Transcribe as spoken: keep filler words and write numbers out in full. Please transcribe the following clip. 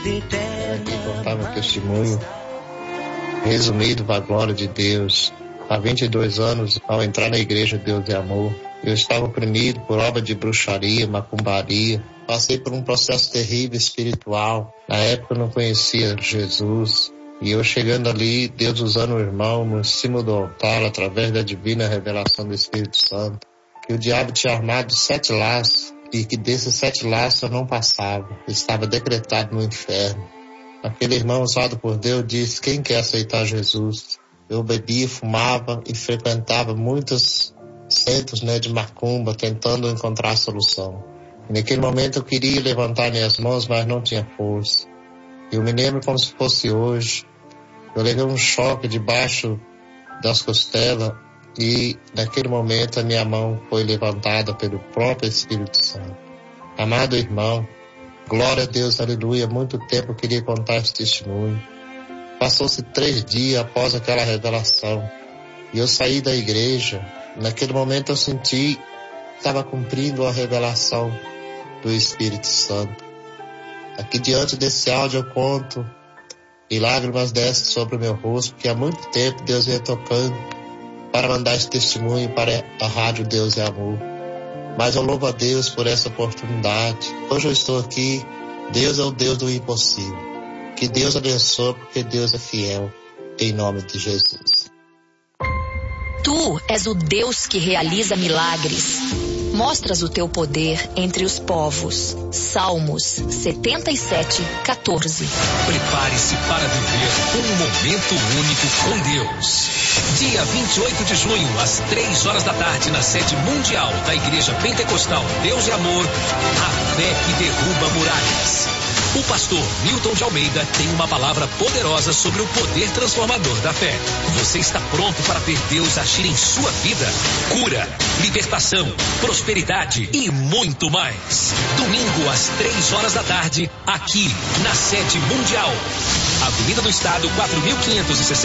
Aqui contar meu testemunho resumido para a glória de Deus. Há vinte e dois anos, ao entrar na igreja Deus é Amor, eu estava oprimido por obra de bruxaria, macumbaria. Passei por um processo terrível espiritual. Na época eu não conhecia Jesus. E eu chegando ali, Deus usando o irmão no cima do altar, através da divina revelação do Espírito Santo, que o diabo tinha armado sete laços, e que desses sete laços eu não passava. Eu estava decretado no inferno. Aquele irmão usado por Deus disse: quem quer aceitar Jesus? Eu bebia, fumava e frequentava muitos centros, né, de macumba, tentando encontrar a solução. E naquele momento eu queria levantar minhas mãos, mas não tinha força. Eu me lembro como se fosse hoje. Eu levei um choque debaixo das costelas e naquele momento a minha mão foi levantada pelo próprio Espírito Santo. Amado irmão, glória a Deus, aleluia. Muito tempo eu queria contar esse testemunho. Passou-se três dias após aquela revelação e eu saí da igreja. Naquele momento eu senti que estava cumprindo a revelação do Espírito Santo. Aqui diante desse áudio eu conto e lágrimas descem sobre o meu rosto, porque há muito tempo Deus vem tocando para mandar esse testemunho para a rádio Deus é Amor. Mas eu louvo a Deus por essa oportunidade. Hoje eu estou aqui. Deus é o Deus do impossível. Que Deus abençoe, porque Deus é fiel. Em nome de Jesus. Tu és o Deus que realiza milagres. Mostras o teu poder entre os povos. Salmos setenta e sete, quatorze. Prepare-se para viver um momento único com Deus. Dia vinte e oito de junho, às três horas da tarde, na sede mundial da Igreja Pentecostal Deus e Amor, a fé que derruba muralhas. O pastor Milton de Almeida tem uma palavra poderosa sobre o poder transformador da fé. Você está pronto para ver Deus agir em sua vida? Cura, libertação, prosperidade e muito mais. Domingo às três horas da tarde, aqui na sede mundial. Avenida do Estado, quatro mil quinhentos e sessenta.